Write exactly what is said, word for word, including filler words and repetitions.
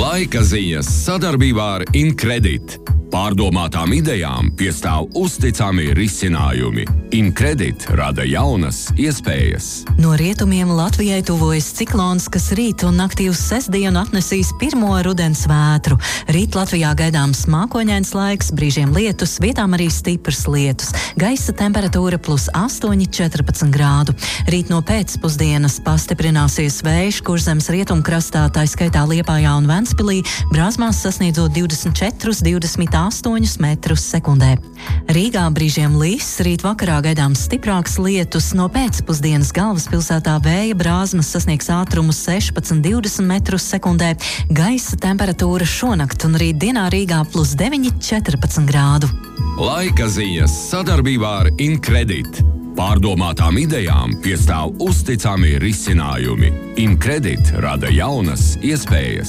Laika ziņas sadarbībā ar Incredit. Pārdomātām idejām piestāv uzticami risinājumi. Incredit rada jaunas iespējas. No rietumiem Latvijai tuvojas ciklons, kas rīt un naktī uz sestdienu atnesīs pirmo rudens vētru. Rīt Latvijā gaidāms mākoņains laiks, brīžiem lietus, vietām arī stiprs lietus. Gaisa temperatūra plus astoņi četrpadsmit grādu. Rīt no pēcpusdienas pastiprināsies vējš, kur zemes rietumkrastā, tā skaitā Liepājā un Ventspilī, brāzmās sasniedzot divdesmit četrus līdz divdesmit astoņus metrus sekundē. Rīgā brīžiem lis, rīt vakarā gaidāms stiprāks lietus, no pēcpusdienas galvaspilsētā vēja brāzmas sasniegs ātrumu sešpadsmit līdz divdesmit metrus sekundē, gaisa temperatūra šonakt un rīt dienā Rīgā plus deviņi četrpadsmit grādu. Laika ziņas sadarbībā ar Incredit. Pārdomātām idejām piestāv uzticami risinājumi. Incredit rada jaunas iespējas.